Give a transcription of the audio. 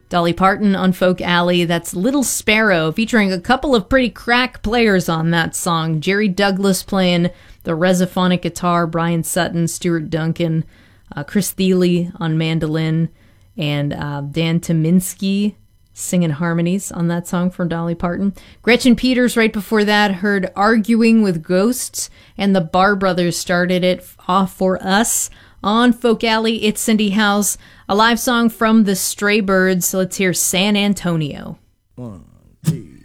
Dolly Parton on Folk Alley. That's Little Sparrow, featuring a couple of pretty crack players on that song. Jerry Douglas playing the resophonic guitar, Brian Sutton, Stuart Duncan, Chris Thiele on mandolin, and Dan Tyminski singing harmonies on that song from Dolly Parton. Gretchen Peters right before that heard Arguing with Ghosts, and the Barr Brothers started it off for us on Folk Alley. It's Cindy House, a live song from the Stray Birds. So let's hear San Antonio. 1, 2.